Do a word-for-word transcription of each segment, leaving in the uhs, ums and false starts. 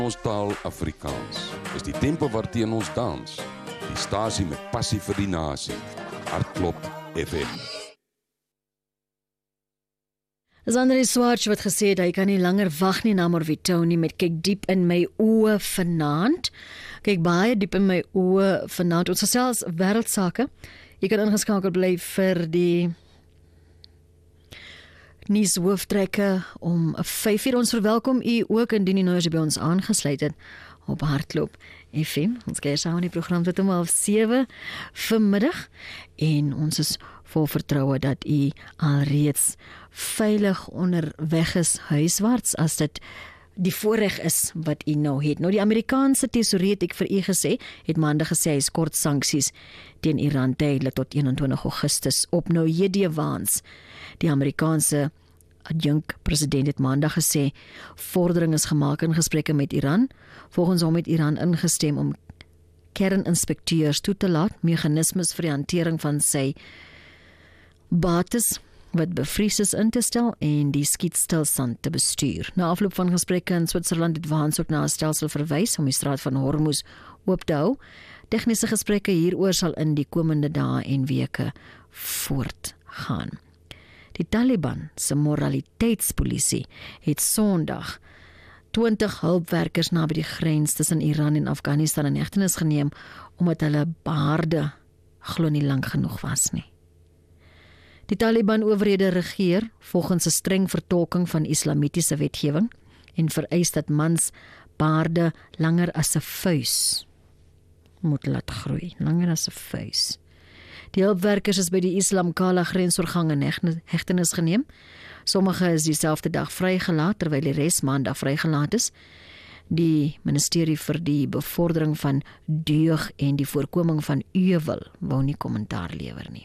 Ons taal Afrikaans is die tempo waarteen ons dans. Die stasie met passie vir die nasie. Hartklop F M. Is André Swarts wat gesê het, hy kan nie langer wag nie na Morvito nie met kyk diep in my oë vanaand. Kyk baie diep in my oë vanaand. Ons gesels wêreldsake. Jy kan ingeskakel bly vir die nuus hooftrekke om vyf uur. Ons verwelkom u ook indien u nou as by ons aangesluit het op Hartklop F M. Ons kyk saam in die program tot om half sewe vanmiddag en ons is vol vertroue dat u alreeds veilig onderweg is huiswaarts as dit die voorreg is wat u nou het. Nou die Amerikaanse tesourier het ek vir u gesê, het maandag gesê hy skort sanksies teen Iran tydelik tot eenentwintig Augustus op. Nou J D Vance, die Amerikaanse adjunk president het maandag gesê vordering is gemaak in gesprekke met Iran. Volgens hom het Iran ingestem om kerninspekteurs toe te laat, meganismes vir die hantering van sy bates wat bevries is in te stel en die skietstilstand te bestuur. Na afloop van gesprekke in Switserland het Vance ook na 'n stelsel verwys om die straat van Hormuz oop te hou. Tegniese gesprekke hieroor sal in die komende dae en weke voortgaan. Die Taliban se moraliteitspolisie het Sondag twintig hulpwerkers naby die grens tussen Iran en Afghanistan in hegtenis geneem omdat hulle baarde glo nie lank genoeg was nie. Die Taliban-owerhede regeer volgens 'n streng vertolking van islamitiese wetgewing en vereis dat mans baarde langer as 'n vuis moet laat groei, langer as 'n vuis. Die hulpwerkers is by die Islam-Kala grensoorgang in hegtenis geneem. Sommige is dieselfde dag vrygelaat terwyl die res maandag vrygelaat is. Die ministerie vir die bevordering van deug en die voorkoming van euwel wou nie kommentaar lewer nie.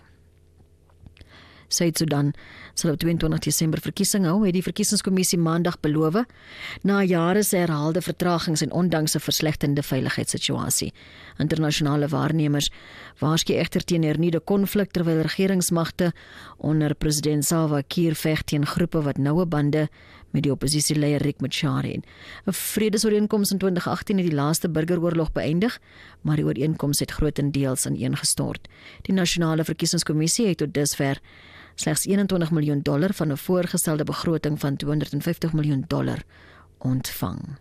Suid-Sudan sal op tweeëntwintig Desember verkiesing hou, het die verkiesingskommissie maandag beloof, na jare se herhaalde vertragings en ondanks 'n verslegtende veiligheidssituasie. Internasionale waarnemers waarsku egter teen hernuide konflik terwyl regeringsmagte onder president Salva Kiir veg teen groepe wat noue bande met die oppositieleier Riek Machar het. 'n Vredesooreenkoms in twintig agttien het die laaste burgeroorlog beëindig, maar die ooreenkoms het grootendeels ineengestort. Die nasionale verkiesingskommissie het tot dusver slegs eenentwintig miljoen dollar van 'n voorgestelde begroting van tweehonderdvyftig miljoen dollar ontvang.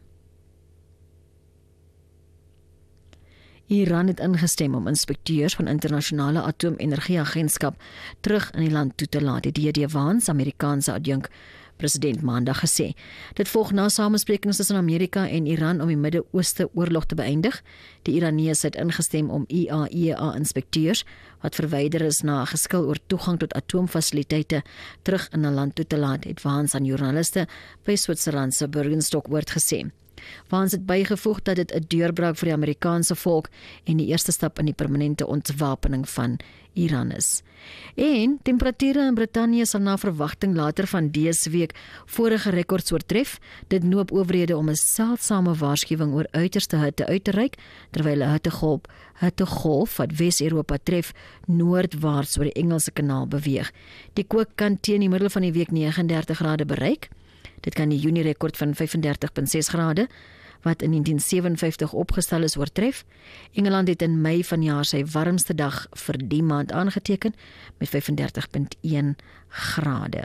Iran het ingestem om inspekteurs van internasionale atoomenergieagentskap terug in die land toe te laat, het J D Vance, Amerikaanse adjunk president maandag gesê. Dit volg na samesprekings tussen Amerika en Iran om die Midde-Ooste oorlog te beëindig. Die Iraneërs het ingestem om I A E A-inspekteurs wat verwyder is na geskil oor toegang tot atoomfasiliteite terug in 'n land toe te laat, het Vance aan joernaliste by Switserlandse Bergenstock woord gesê. Vance het bygevoeg dat dit 'n deurbraak vir die Amerikaanse volk en die eerste stap in die permanente ontwapening van Iran is. En temperature in Brittanje sal na verwagting later van dese week vorige rekords oortref. Dit noop owerhede om 'n seldsame waarskuwing oor uiterste hitte uit te reik, terwyl 'n hittegolf, hittegolf wat Wes-Europa tref, noordwaarts oor die Engelse Kanaal beweeg. Die kook kan teen die middel van die week negentig en dertig grade bereik. Dit kan die Junie rekord van vyf en dertig komma ses grade, wat in negentien sewenvyftig opgestel is, oortref. Engeland het in Mei vanjaar sy warmste dag vir die maand aangeteken met vyf en dertig komma een grade.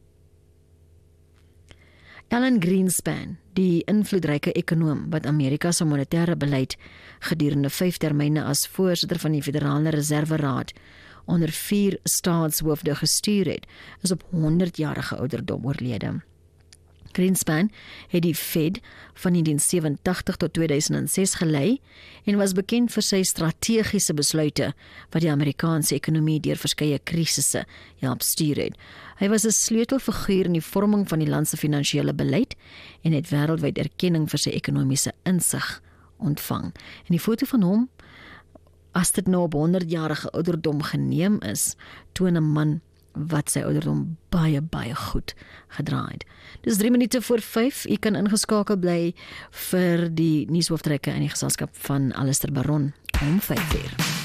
Alan Greenspan, die invloedryke ekonoom wat Amerika se monetêre beleid gedurende vyf termyne as voorsitter van die Federale Reserveraad onder vier staatshoofde gestuur het, is op honderdjarige ouderdom oorlede. Greenspan het die Fed van negentien sewentydig tot tweeduisend ses gelei en was bekend vir sy strategiese besluite wat die Amerikaanse ekonomie deur verskeie krisisse help stuur het. Hy was 'n sleutelfiguur in die vorming van die land se finansiële beleid en het wêreldwyd erkenning vir sy ekonomiese insig ontvang. En die foto van hom, as dit nou op honderdjarige ouderdom geneem is, toon 'n man wat sy ouderdom baie, baie goed gedra het. Dis drie minute voor vyf, u kan ingeskakel bly vir die nuushooftrekke in die geselskap van Alistair Baron om vyf uur.